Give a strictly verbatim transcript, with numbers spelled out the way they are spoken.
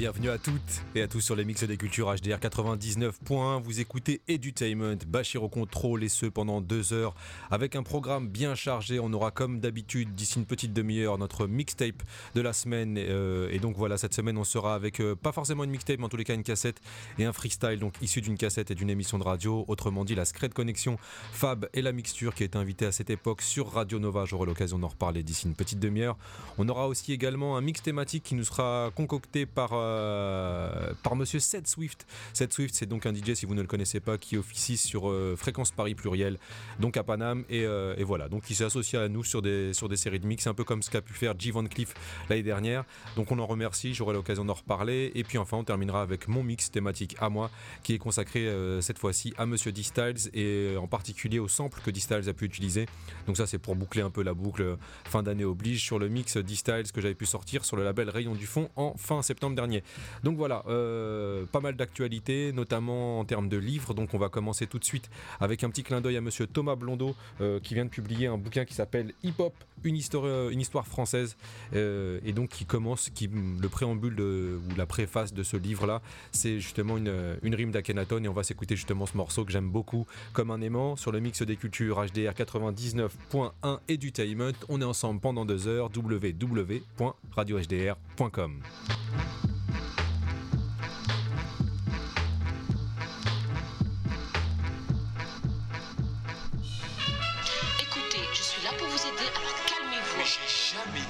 bienvenue à toutes et à tous sur les mix des cultures H D R quatre-vingt-dix-neuf point un. Vous écoutez Edutainment, Bachir au contrôle et ce pendant deux heures avec un programme bien chargé. On aura comme d'habitude d'ici une petite demi-heure notre mixtape de la semaine euh, et donc voilà, cette semaine on sera avec euh, pas forcément une mixtape mais en tous les cas une cassette et un freestyle donc issu d'une cassette et d'une émission de radio, autrement dit la Secret Connexion Fab et la mixture qui a été invitée à cette époque sur Radio Nova. J'aurai l'occasion d'en reparler d'ici une petite demi-heure. On aura aussi également un mix thématique qui nous sera concocté par, euh, par monsieur Seth Swift. Seth Swift, c'est donc un D J, si vous ne le connaissez pas, qui officie sur euh, Fréquence Paris Pluriel, donc à Paname, et, euh, et voilà, donc il s'est associé à nous sur des, sur des séries de mix, un peu comme ce qu'a pu faire G. Van Cleef l'année dernière. Donc on en remercie, j'aurai l'occasion d'en reparler, et puis enfin on terminera avec mon mix thématique à moi, qui est consacré euh, cette fois-ci à monsieur D-Styles, et en particulier au sample que D-Styles a pu utiliser. Donc ça c'est pour boucler un peu la boucle, fin d'année oblige, sur le mix D-Styles que j'avais pu sortir sur le label Rayon du Fond en fin septembre dernier. Donc voilà, euh, pas mal d'actualités, notamment en termes de livres. Donc on va commencer tout de suite avec un petit clin d'œil à monsieur Thomas Blondeau euh, qui vient de publier un bouquin qui s'appelle Hip Hop, une histoire, une histoire française euh, et donc qui commence, qui, le préambule de, ou la préface de ce livre-là, c'est justement une, une rime d'Akhenaton et on va s'écouter justement ce morceau que j'aime beaucoup comme un aimant sur le mix des cultures H D R quatre-vingt-dix-neuf point un Edutainment. On est ensemble pendant deux heures, w w w point radio h d r point com. Écoutez, je suis là pour vous aider, alors calmez-vous. Mais j'ai jamais